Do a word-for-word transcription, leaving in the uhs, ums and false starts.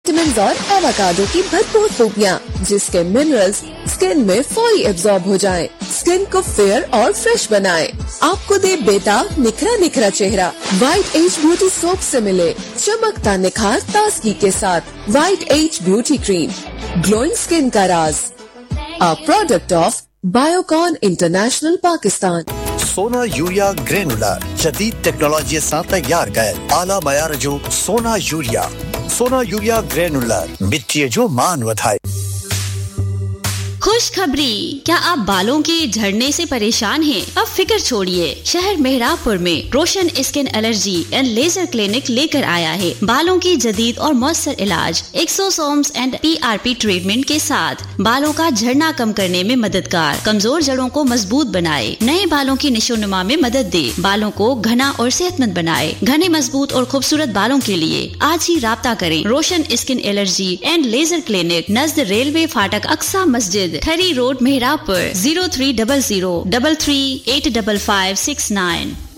Vitamin और avocado की भरपूर खूबियाँ, जिसके मिनरल्स स्किन में फौरी एब्जॉर्ब हो जाएं, स्किन को फेयर और फ्रेश बनाएं, आपको दे बेटा निखरा निखरा चेहरा। व्हाइट एज ब्यूटी सोप से मिले चमकता निखार ताजगी के साथ। White as beauty cream, glowing skin का राज, a product of Biocon international Pakistan. सोना यूरिया ग्रेनुलर जदीद टेक्नोलॉजी सां तैयार कयल आला मयार जो सोना यूरिया। सोना यूरिया ग्रेनुलर मिट्टी जो मान वधाए। खुशखबरी, क्या आप बालों के झड़ने से परेशान हैं? अब फिक्र छोड़िए, शहर मेहराबपुर में रोशन skin allergy and laser clinic लेकर आया है बालों की जदीद और मौसर इलाज एक्सोसोम्स एंड पीआरपी ट्रीटमेंट के साथ। बालों का झड़ना कम करने में मददगार, कमजोर जड़ों को मजबूत बनाए, नए बालों की निशोनुमा में मदद दे, बालों को घना और सेहतमंद बनाए। घने मजबूत और खूबसूरत बालों के लिए आज ही राब्ता करें। रोशन skin allergy and laser clinic, Najd railway फाटक, अक्सा मस्जिद, थरी road, मेहराबपुर। Zero three double zero double three eight double five six nine.